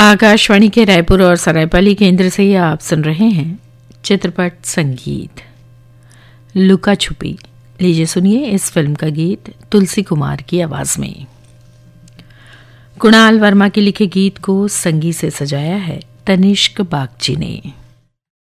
आकाशवाणी के रायपुर और सरायपाली केंद्र से ही आप सुन रहे हैं चित्रपट संगीत लुका छुपी। लीजिए सुनिए इस फिल्म का गीत तुलसी कुमार की आवाज में। कुणाल वर्मा के लिखे गीत को संगीत से सजाया है तनिष्क बागची ने।